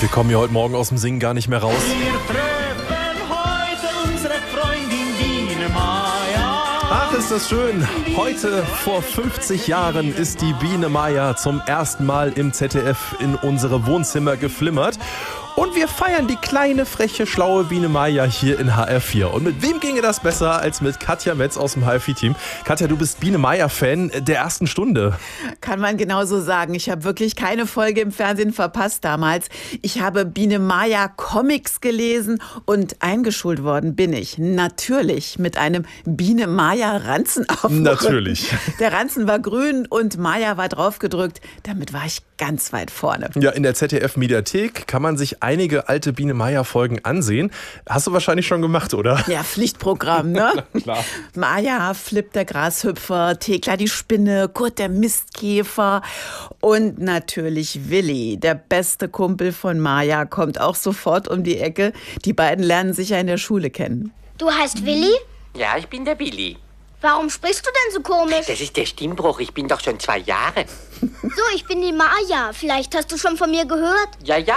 Wir kommen ja heute Morgen aus dem Singen gar nicht mehr raus. Wir treffen heute unsere Freundin Biene Maya. Ach, ist das schön. Heute vor 50 Jahren ist die Biene Maya zum ersten Mal im ZDF in unsere Wohnzimmer geflimmert. Und wir feiern die kleine, freche, schlaue Biene Maya hier in HR4. Und mit wem ginge das besser als mit Katja Metz aus dem HFI-Team? Katja, du bist Biene Maya-Fan der ersten Stunde. Kann man genauso sagen. Ich habe wirklich keine Folge im Fernsehen verpasst damals. Ich habe Biene Maya Comics gelesen und eingeschult worden bin ich natürlich mit einem Biene Maya Ranzen auf dem Natürlich. Rücken. Der Ranzen war grün und Maya war draufgedrückt. Damit war ich ganz weit vorne. Ja, in der ZDF-Mediathek kann man sich einige alte Biene Maya-Folgen ansehen. Hast du wahrscheinlich schon gemacht, oder? Ja, Pflichtprogramm, ne? Klar. Maya, Flip der Grashüpfer, Thekla die Spinne, Kurt der Mistkäfer und natürlich Willi, der beste Kumpel von Maya, kommt auch sofort um die Ecke. Die beiden lernen sich ja in der Schule kennen. Du heißt Willi? Ja, ich bin der Willi. Warum sprichst du denn so komisch? Das ist der Stimmbruch. Ich bin doch schon 2 Jahre. So, ich bin die Maya. Vielleicht hast du schon von mir gehört. Ja,